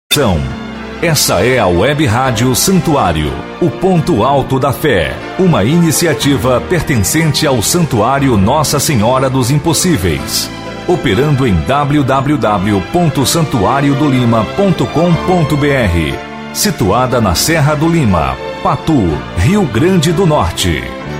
Essa é a Web Rádio Santuário, o ponto alto da fé, uma iniciativa pertencente ao Santuário Nossa Senhora dos Impossíveis, operando em www.santuariodolima.com.br, situada na Serra do Lima, Patu, Rio Grande do Norte.